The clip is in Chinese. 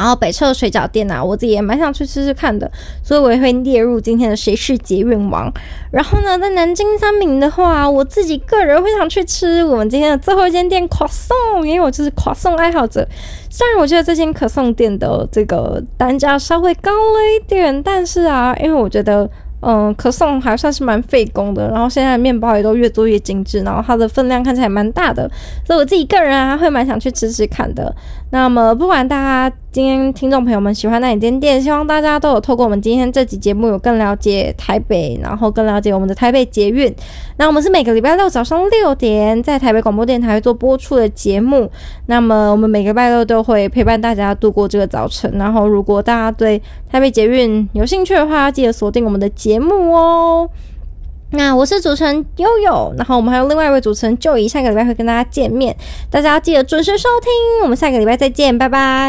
后北车的水饺店啊，我自己也蛮想去吃吃看的，所以我也会列入今天的谁是捷运王。然后呢，在南京三民的话，我自己个人会想去吃我们今天的最后一间店croissant，因为我就是croissant爱好者。虽然我觉得这间croissant店的这个单价稍微高了一点，但是啊，因为我觉得croissant还算是蛮费工的，然后现在的面包也都越做越精致，然后它的分量看起来蛮大的，所以我自己个人啊会蛮想去吃吃看的。那么不管大家今天听众朋友们喜欢哪一间店，希望大家都有透过我们今天这集节目有更了解台北，然后更了解我们的台北捷运。那我们是每个礼拜六早上6点在台北广播电台会做播出的节目，那么我们每个礼拜六都会陪伴大家度过这个早晨。然后如果大家对台北捷运有兴趣的话，记得锁定我们的节目哦。那我是主持人悠悠，然后我们还有另外一位主持人Joey，下个礼拜会跟大家见面，大家要记得准时收听，我们下个礼拜再见，拜拜。